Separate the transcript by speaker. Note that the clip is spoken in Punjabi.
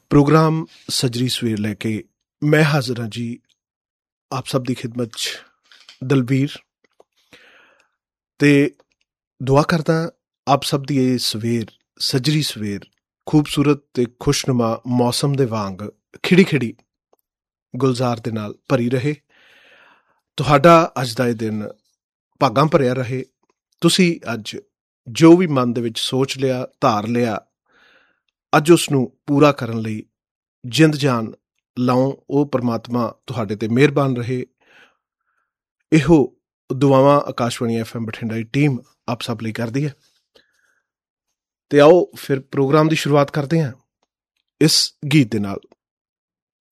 Speaker 1: ਪ੍ਰੋਗਰਾਮ ਸੱਜਰੀ ਸਵੇਰ ਲੈ ਕੇ ਮੈਂ ਹਾਜ਼ਰ ਹਾਂ ਜੀ ਆਪ ਸਭ ਦੀ ਖਿਦਮਤ 'ਚ ਦਲਬੀਰ, ਤੇ ਦੁਆ ਕਰਦਾ ਆਪ ਸਭ ਦੀ ਇਹ ਸਵੇਰ ਸੱਜਰੀ ਸਵੇਰ ਖੂਬਸੂਰਤ ਤੇ ਖੁਸ਼ਨੁਮਾ ਮੌਸਮ ਦੇ ਵਾਂਗ ਖਿੜੀ ਖਿੜੀ ਗੁਲਜ਼ਾਰ ਦੇ ਨਾਲ ਭਰੀ ਰਹੇ। ਤੁਹਾਡਾ ਅੱਜ ਦਾ ਇਹ ਦਿਨ ਭਾਗਾਂ ਭਰਿਆ ਰਹੇ। ਤੁਸੀਂ ਅੱਜ ਜੋ ਵੀ ਮਨ ਦੇ ਵਿੱਚ ਸੋਚ ਲਿਆ, ਧਾਰ ਲਿਆ, ਅੱਜ ਉਸ ਨੂੰ ਪੂਰਾ ਕਰਨ ਲਈ ਜਿੰਦ ਜਾਨ ਲਾਓ। ਉਹ ਪਰਮਾਤਮਾ ਤੁਹਾਡੇ ਤੇ ਮਿਹਰਬਾਨ ਰਹੇ। ਇਹੋ ਦੁਆਵਾਂ ਆਕਾਸ਼ਵਾਣੀ FM ਬਠਿੰਡਾ ਦੀ ਟੀਮ ਆਪ ਸਭ ਲਈ ਕਰਦੀ ਹੈ। ਤੇ ਆਓ ਫਿਰ ਪ੍ਰੋਗਰਾਮ ਦੀ ਸ਼ੁਰੂਆਤ ਕਰਦੇ ਹਾਂ ਇਸ ਗੀਤ ਦੇ ਨਾਲ।